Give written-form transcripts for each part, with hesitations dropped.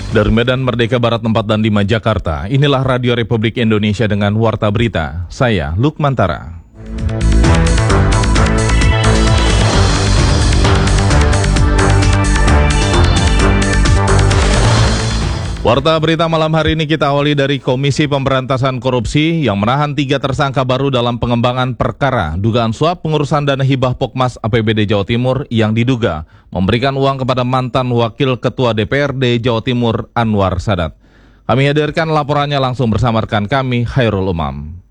Dari Medan Merdeka Barat 4 dan 5 Jakarta, inilah Radio Republik Indonesia dengan Warta Berita. Saya Lukmantara. Warta Berita malam hari ini kita awali dari Komisi Pemberantasan Korupsi yang menahan 3 tersangka baru dalam pengembangan perkara dugaan suap pengurusan dana hibah Pokmas APBD Jawa Timur yang diduga memberikan uang kepada mantan Wakil Ketua DPRD Jawa Timur Anwar Sadat. Kami hadirkan laporannya langsung bersama rekan kami Khairul Umam.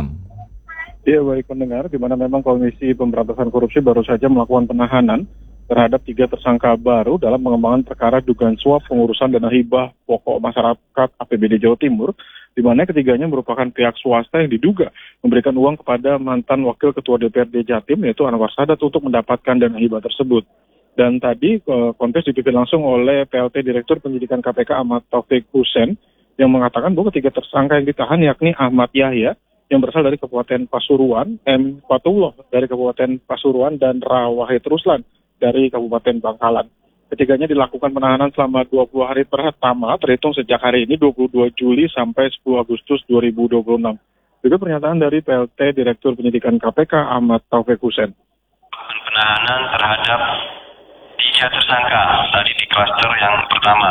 Ya, baik pendengar, di mana memang Komisi Pemberantasan Korupsi baru saja melakukan penahanan terhadap 3 tersangka baru dalam pengembangan perkara dugaan suap pengurusan dana hibah pokok masyarakat APBD Jawa Timur, di mana ketiganya merupakan pihak swasta yang diduga memberikan uang kepada mantan Wakil Ketua DPRD Jatim, yaitu Anwar Sadat, untuk mendapatkan dana hibah tersebut. Dan tadi kontes dipimpin langsung oleh PLT Direktur Penyidikan KPK Ahmad Taufik Hussein, yang mengatakan bahwa 3 tersangka yang ditahan yakni Ahmad Yahya yang berasal dari Kabupaten Pasuruan, M. Fatullah dari Kabupaten Pasuruan, dan Rawahid Ruslan dari Kabupaten Bangkalan. Ketiganya dilakukan penahanan selama 20 hari pertama terhitung sejak hari ini 22 Juli sampai 10 Agustus 2026. Itu pernyataan dari PLT Direktur Penyidikan KPK Ahmad Taufik Hussein. Penahanan terhadap 3 tersangka tadi di klaster yang pertama.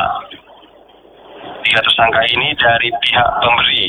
3 tersangka ini dari pihak pemberi.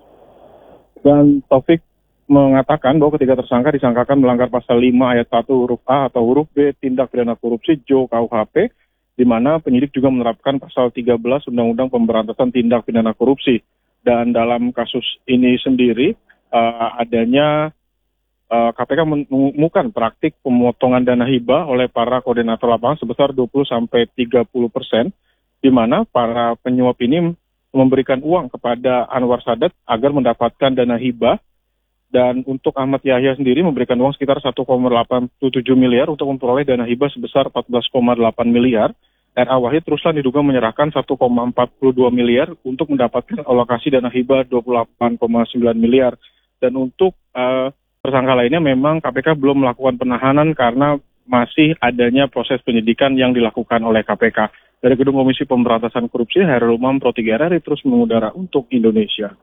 Dan Taufik mengatakan bahwa ketiga tersangka disangkakan melanggar pasal 5 ayat 1 huruf A atau huruf B tindak pidana korupsi JO KUHP, di mana penyidik juga menerapkan pasal 13 Undang-Undang Pemberantasan Tindak Pidana Korupsi. Dan dalam kasus ini sendiri adanya KPK menemukan praktik pemotongan dana hibah oleh para koordinator lapangan sebesar 20-30%, di mana para penyuap ini memberikan uang kepada Anwar Sadat agar mendapatkan dana hibah. Dan untuk Ahmad Yahya sendiri memberikan uang sekitar 1,87 miliar untuk memperoleh dana hibah sebesar 14,8 miliar. R.A. Wahid Ruslan diduga menyerahkan 1,42 miliar untuk mendapatkan alokasi dana hibah 28,9 miliar. Dan untuk tersangka lainnya memang KPK belum melakukan penahanan karena masih adanya proses penyidikan yang dilakukan oleh KPK. Dari Gedung Komisi Pemberantasan Korupsi, Khairul Umam, Pro 3 RRI terus mengudara untuk Indonesia.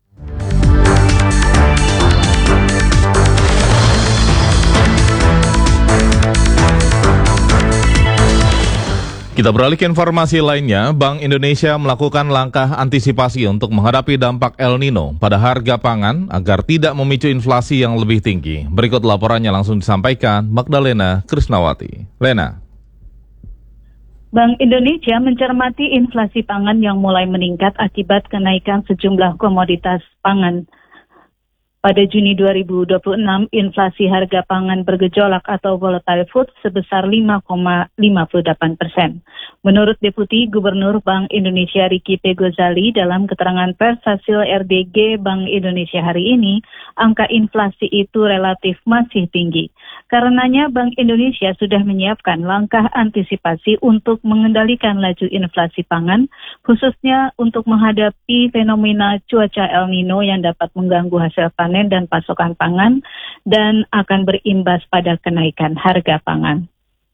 Kita beralih ke informasi lainnya. Bank Indonesia melakukan langkah antisipasi untuk menghadapi dampak El Nino pada harga pangan agar tidak memicu inflasi yang lebih tinggi. Berikut laporannya langsung disampaikan Magdalena Krisnawati. Lena. Bank Indonesia mencermati inflasi pangan yang mulai meningkat akibat kenaikan sejumlah komoditas pangan. Pada Juni 2026, inflasi harga pangan bergejolak atau volatile food sebesar 5,58%. Menurut Deputi Gubernur Bank Indonesia Ricky P. Ghazali dalam keterangan pers hasil RDG Bank Indonesia hari ini, angka inflasi itu relatif masih tinggi. Karenanya Bank Indonesia sudah menyiapkan langkah antisipasi untuk mengendalikan laju inflasi pangan, khususnya untuk menghadapi fenomena cuaca El Nino yang dapat mengganggu hasil panen dan pasokan pangan dan akan berimbas pada kenaikan harga pangan.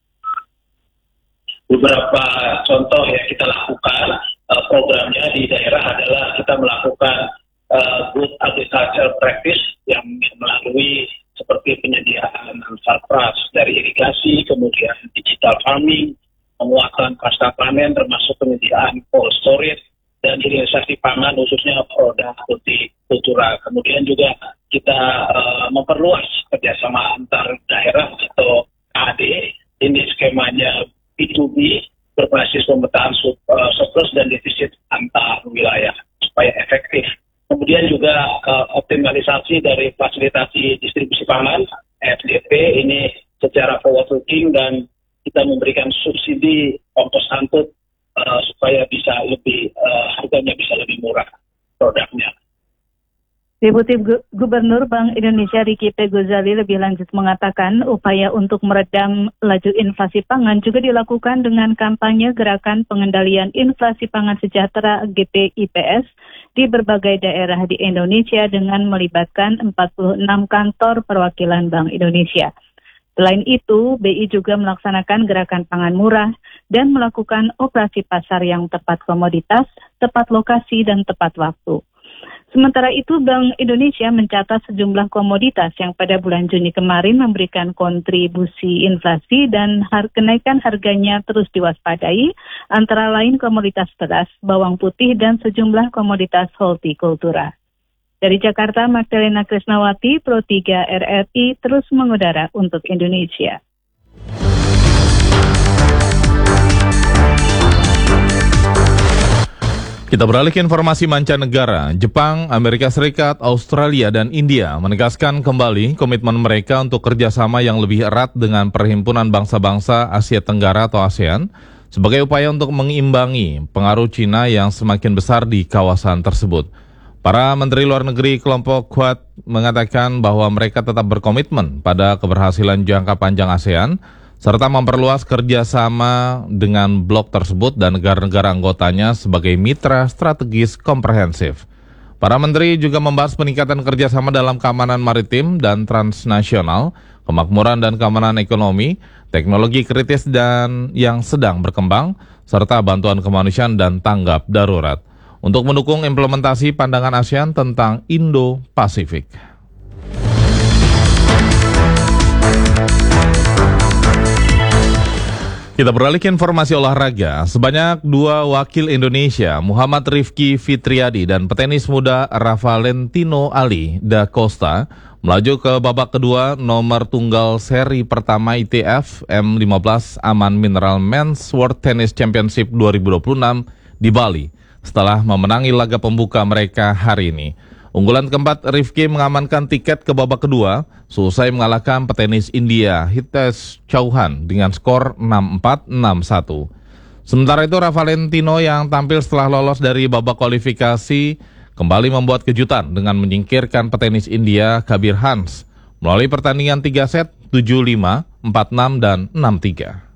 Beberapa contoh yang kita lakukan programnya di daerah adalah kita melakukan good agricultural practice yang melalui seperti penyediaan surplus dari irigasi, kemudian digital farming, penguatan pasca panen termasuk penyediaan cold storage dan hilirisasi pangan khususnya produk kultural. Kemudian juga kita memperluas kerjasama antar daerah atau KAD. Ini skemanya B2B berbasis pemetaan surplus dan defisit antar wilayah supaya efektif. Kemudian juga optimalisasi dari fasilitasi distribusi pangan FDP ini secara forward looking, dan kita memberikan subsidi ongkos angkut supaya bisa lebih harganya bisa lebih murah produknya. Deputi Gubernur Bank Indonesia Ricky P. Ghazali lebih lanjut mengatakan upaya untuk meredam laju inflasi pangan juga dilakukan dengan kampanye Gerakan Pengendalian Inflasi Pangan Sejahtera GPIPS di berbagai daerah di Indonesia dengan melibatkan 46 kantor perwakilan Bank Indonesia. Selain itu, BI juga melaksanakan gerakan pangan murah dan melakukan operasi pasar yang tepat komoditas, tepat lokasi, dan tepat waktu. Sementara itu, Bank Indonesia mencatat sejumlah komoditas yang pada bulan Juni kemarin memberikan kontribusi inflasi dan kenaikan harganya terus diwaspadai, antara lain komoditas beras, bawang putih, dan sejumlah komoditas hortikultura. Dari Jakarta, Magdalena Krisnawati, Pro 3 RRI terus mengudara untuk Indonesia. Kita beralih ke informasi mancanegara. Jepang, Amerika Serikat, Australia, dan India menegaskan kembali komitmen mereka untuk kerjasama yang lebih erat dengan Perhimpunan Bangsa-Bangsa Asia Tenggara atau ASEAN sebagai upaya untuk mengimbangi pengaruh Cina yang semakin besar di kawasan tersebut. Para Menteri Luar Negeri kelompok Quad mengatakan bahwa mereka tetap berkomitmen pada keberhasilan jangka panjang ASEAN, serta memperluas kerjasama dengan blok tersebut dan negara-negara anggotanya sebagai mitra strategis komprehensif. Para menteri juga membahas peningkatan kerjasama dalam keamanan maritim dan transnasional, kemakmuran dan keamanan ekonomi, teknologi kritis dan yang sedang berkembang, serta bantuan kemanusiaan dan tanggap darurat, untuk mendukung implementasi pandangan ASEAN tentang Indo-Pasifik. Kita beralih ke informasi olahraga. Sebanyak 2 wakil Indonesia, Muhammad Rifki Fitriadi dan petenis muda Valentino Ali da Costa, melaju ke babak kedua nomor tunggal seri pertama ITF M15 Aman Mineral Men's World Tennis Championship 2026 di Bali, setelah memenangi laga pembuka mereka hari ini. Unggulan keempat Rifki mengamankan tiket ke babak kedua seusai mengalahkan petenis India Hitesh Chauhan dengan skor 6-4, 6-1. Sementara itu Valentino yang tampil setelah lolos dari babak kualifikasi kembali membuat kejutan dengan menyingkirkan petenis India Kabir Hans melalui pertandingan 3 set 7-5, 4-6 dan 6-3.